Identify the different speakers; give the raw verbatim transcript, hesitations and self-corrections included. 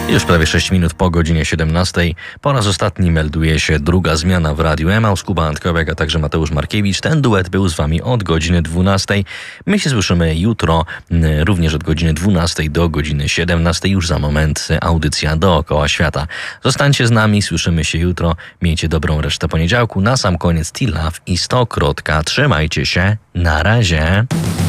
Speaker 1: Już prawie sześć minut po godzinie siedemnastej. Po raz ostatni melduje się druga zmiana w Radiu Emaus. Kuba Antkowiak, a także Mateusz Markiewicz. Ten duet był z wami od godziny dwunastej. My się słyszymy jutro również od godziny dwunastej do godziny siedemnastej. Już za moment audycja Dookoła Świata. Zostańcie z nami, słyszymy się jutro. Miejcie dobrą resztę poniedziałku. Na sam koniec T-Love i Stokrotka. Trzymajcie się. Na razie.